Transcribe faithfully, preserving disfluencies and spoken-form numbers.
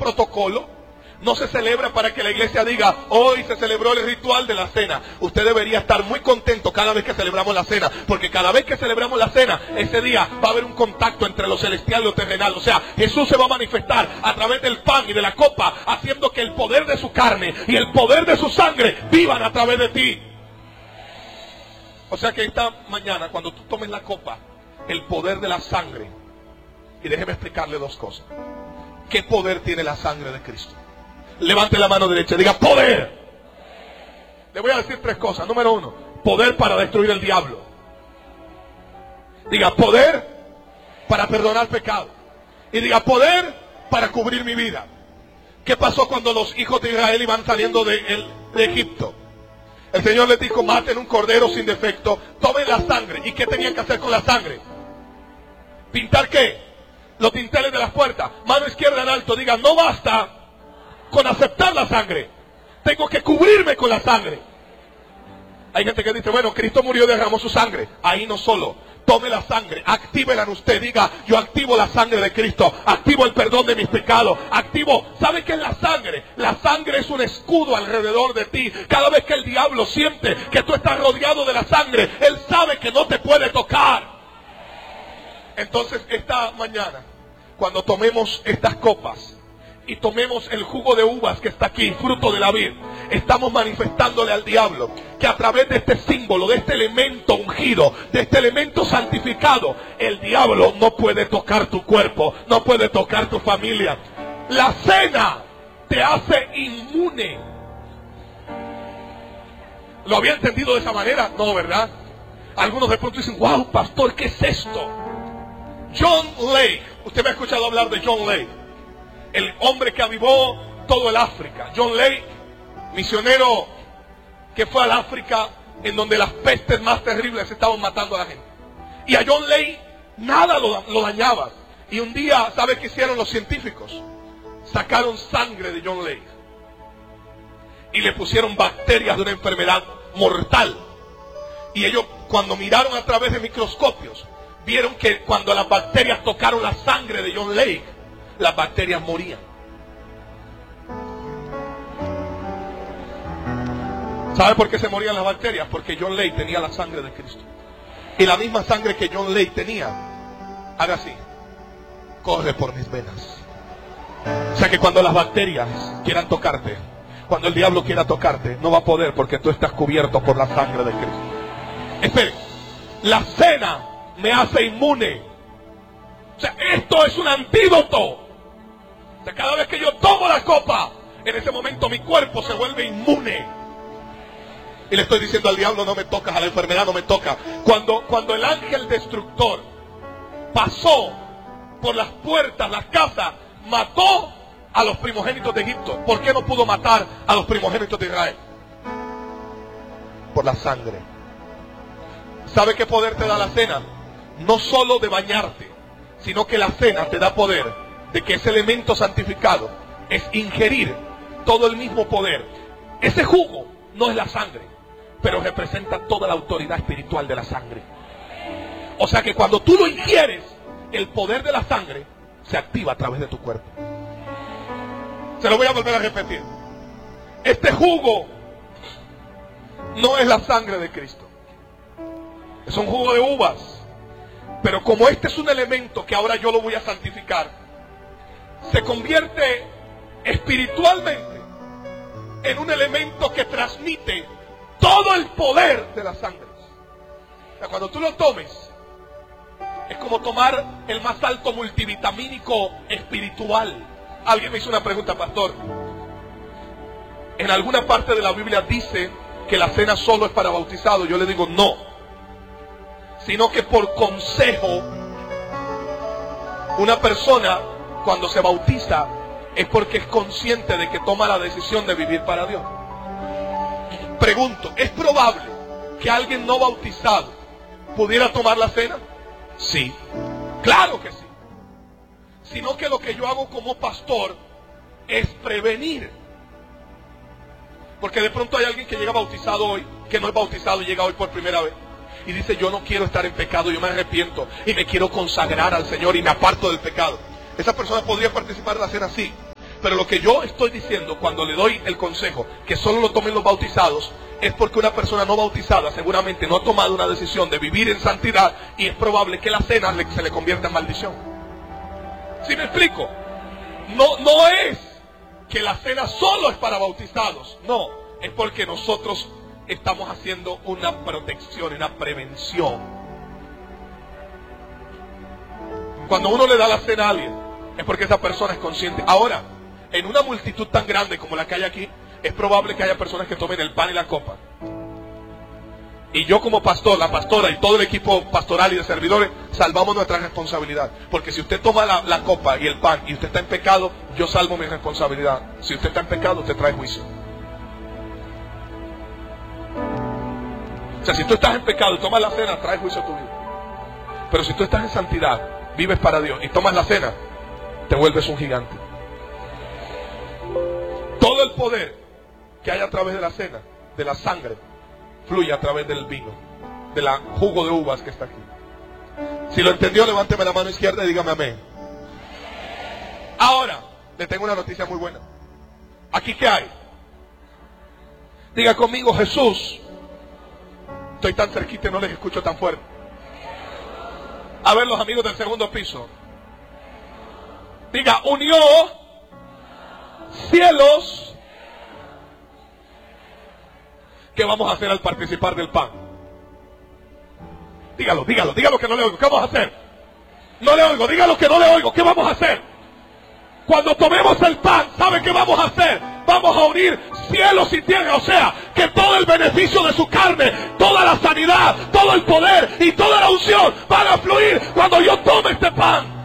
protocolo. No se celebra para que la iglesia diga, hoy se celebró el ritual de la cena. Usted debería estar muy contento cada vez que celebramos la cena, porque cada vez que celebramos la cena, ese día va a haber un contacto entre lo celestial y lo terrenal. O sea, Jesús se va a manifestar a través del pan y de la copa, haciendo que el poder de su carne y el poder de su sangre vivan a través de ti. O sea que esta mañana, cuando tú tomes la copa, el poder de la sangre, y déjeme explicarle dos cosas. ¿Qué poder tiene la sangre de Cristo? Levante la mano derecha, diga poder. Le voy a decir tres cosas. Número uno, poder para destruir el diablo. Diga poder para perdonar pecado. Y diga poder para cubrir mi vida. ¿Qué pasó cuando los hijos de Israel iban saliendo de, el, de Egipto? El Señor les dijo, maten un cordero sin defecto, tomen la sangre. ¿Y qué tenían que hacer con la sangre? ¿Pintar qué? Los dinteles de las puertas. Mano izquierda en alto, diga, no basta con aceptar la sangre, tengo que cubrirme con la sangre. Hay gente que dice, bueno, Cristo murió y derramó su sangre. Ahí no solo, tome la sangre, actívela en usted, diga, yo activo la sangre de Cristo, activo el perdón de mis pecados, activo, ¿sabe qué es la sangre? La sangre es un escudo alrededor de ti. Cada vez que el diablo siente que tú estás rodeado de la sangre, él sabe que no te puede tocar. Entonces esta mañana, cuando tomemos estas copas y tomemos el jugo de uvas que está aquí, fruto de la vid, estamos manifestándole al diablo que a través de este símbolo, de este elemento ungido, de este elemento santificado, el diablo no puede tocar tu cuerpo, no puede tocar tu familia. La cena te hace inmune. ¿Lo había entendido de esa manera? No, ¿verdad? Algunos de pronto dicen, wow, pastor, ¿qué es esto? John Lake, usted me ha escuchado hablar de John Lake, el hombre que avivó todo el África. John Lake, misionero que fue al África en donde las pestes más terribles estaban matando a la gente. Y a John Lake nada lo, lo dañaba. Y un día, ¿sabe qué hicieron los científicos? Sacaron sangre de John Lake y le pusieron bacterias de una enfermedad mortal. Y ellos, cuando miraron a través de microscopios, vieron que cuando las bacterias tocaron la sangre de John Lake, las bacterias morían. ¿Sabe por qué se morían las bacterias? Porque John Lake tenía la sangre de Cristo. Y la misma sangre que John Lake tenía, haga así, corre por mis venas. O sea que cuando las bacterias quieran tocarte, cuando el diablo quiera tocarte, no va a poder, porque tú estás cubierto por la sangre de Cristo. Espere, la cena me hace inmune. O sea, esto es un antídoto. O sea, cada vez que yo tomo la copa, en ese momento mi cuerpo se vuelve inmune. Y le estoy diciendo al diablo, no me tocas, a la enfermedad no me toca. Cuando, cuando el ángel destructor pasó por las puertas, las casas, mató a los primogénitos de Egipto, ¿por qué no pudo matar a los primogénitos de Israel? Por la sangre. ¿Sabe qué poder te da la cena? No solo de bañarte, sino que la cena te da poder de que ese elemento santificado es ingerir todo el mismo poder. Ese jugo no es la sangre, pero representa toda la autoridad espiritual de la sangre. O sea que cuando tú lo ingieres, el poder de la sangre se activa a través de tu cuerpo. Se lo voy a volver a repetir. Este jugo no es la sangre de Cristo, es un jugo de uvas. Pero como este es un elemento que ahora yo lo voy a santificar, se convierte espiritualmente en un elemento que transmite todo el poder de la sangre. O sea, cuando tú lo tomes, es como tomar el más alto multivitamínico espiritual. Alguien me hizo una pregunta, pastor. En alguna parte de la Biblia dice que la cena solo es para bautizados. Yo le digo no, sino que por consejo, una persona cuando se bautiza es porque es consciente de que toma la decisión de vivir para Dios. Pregunto, ¿es probable que alguien no bautizado pudiera tomar la cena? Sí, claro que sí. Sino que lo que yo hago como pastor es prevenir. Porque de pronto hay alguien que llega bautizado hoy, que no es bautizado y llega hoy por primera vez, y dice, yo no quiero estar en pecado, yo me arrepiento y me quiero consagrar al Señor y me aparto del pecado. Esa persona podría participar de la cena, sí, Pero lo que yo estoy diciendo cuando le doy el consejo que solo lo tomen los bautizados, es porque una persona no bautizada seguramente no ha tomado una decisión de vivir en santidad, y es probable que la cena le, se le convierta en maldición. ¿Sí me explico? No, no es que la cena solo es para bautizados, no, es porque nosotros estamos haciendo una protección, una prevención. Cuando uno le da la cena a alguien, es porque esa persona es consciente. Ahora, en una multitud tan grande como la que hay aquí, es probable que haya personas que tomen el pan y la copa. Y yo como pastor, la pastora y todo el equipo pastoral y de servidores, salvamos nuestra responsabilidad. Porque si usted toma la, la copa y el pan y usted está en pecado, yo salvo mi responsabilidad. Si usted está en pecado, usted trae juicio. O sea, si tú estás en pecado y tomas la cena, trae juicio a tu vida. Pero si tú estás en santidad, vives para Dios y tomas la cena, te vuelves un gigante. Todo el poder que hay a través de la cena, de la sangre, fluye a través del vino, del jugo de uvas que está aquí. Si lo entendió, levánteme la mano izquierda y dígame amén. Ahora, le tengo una noticia muy buena. ¿Aquí qué hay? Diga conmigo, Jesús. Estoy tan cerquita y no les escucho tan fuerte. A ver, los amigos del segundo piso. Diga, unió cielos. ¿Qué vamos a hacer al participar del pan? Dígalo, dígalo, dígalo que no le oigo. ¿Qué vamos a hacer? No le oigo, dígalo que no le oigo. ¿Qué vamos a hacer? Cuando tomemos el pan, ¿sabe qué vamos a hacer? Vamos a unir cielos y tierra. O sea, que todo el beneficio de su carne, toda la sanidad, todo el poder y toda la unción van a fluir cuando yo tome este pan.